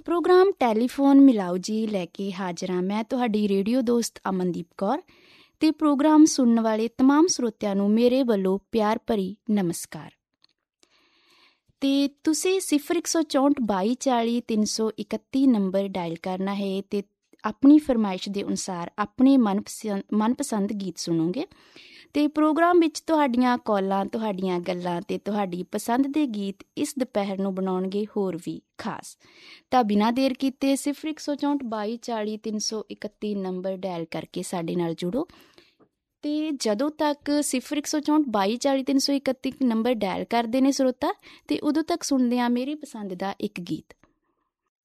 Programme telephone ਮਿਲਾਓ ਜੀ ਲੈ ਕੇ ਹਾਜ਼ਰ ਹਾਂ ਮੈਂ ਤੁਹਾਡੀ ਰੇਡੀਓ ਦੋਸਤ ਅਮਨਦੀਪ ਕੌਰ ਅਤੇ ਪ੍ਰੋਗਰਾਮ ਸੁਣਨ ਵਾਲੇ ਤਮਾਮ ਸਰੋਤਿਆਂ ਨੂੰ ਮੇਰੇ ਵੱਲੋਂ ਪਿਆਰ ਭਰੀ ਨਮਸਕਾਰ। ਅਤੇ ਤੁਸੀਂ 0164 ਨੰਬਰ ਡਾਇਲ ਕਰਨਾ ਹੈ ਅਤੇ ਆਪਣੀ ਫਰਮਾਇਸ਼ ਦੇ ਅਨੁਸਾਰ ਆਪਣੇ ਮਨਪਸੰਦ ਗੀਤ ਸੁਣੋਗੇ। ਅਤੇ ਪ੍ਰੋਗਰਾਮ ਵਿੱਚ ਤੁਹਾਡੀਆਂ ਕਾਲਾਂ, ਤੁਹਾਡੀਆਂ ਗੱਲਾਂ ਅਤੇ ਤੁਹਾਡੀ ਪਸੰਦ ਦੇ ਗੀਤ ਇਸ ਦੁਪਹਿਰ ਨੂੰ ਬਣਾਉਣਗੇ ਹੋਰ ਵੀ ਖਾਸ। ਤਾਂ ਬਿਨਾਂ ਦੇਰ ਕੀਤੇ 0164 ਨੰਬਰ ਡਾਇਲ ਕਰਕੇ ਸਾਡੇ ਨਾਲ ਜੁੜੋ। ਅਤੇ ਜਦੋਂ ਤੱਕ 0164 ਨੰਬਰ ਡਾਇਲ ਕਰਦੇ ਨੇ ਸਰੋਤਾ, ਅਤੇ ਉਦੋਂ ਤੱਕ ਸੁਣਦੇ ਹਾਂ ਮੇਰੀ ਪਸੰਦ ਦਾ ਇੱਕ ਗੀਤ।